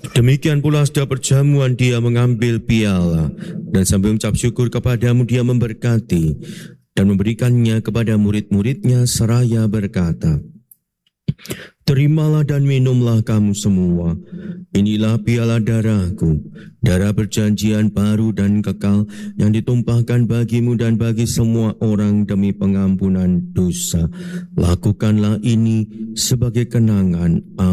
Demikian pula setelah perjamuan dia mengambil piala dan sambil mengucap syukur kepadamu dia memberkati dan memberikannya kepada murid-muridnya seraya berkata, "Terimalah dan minumlah kamu semua. Inilah piala darahku, darah perjanjian baru dan kekal yang ditumpahkan bagimu dan bagi semua orang demi pengampunan dosa. Lakukanlah ini sebagai kenangan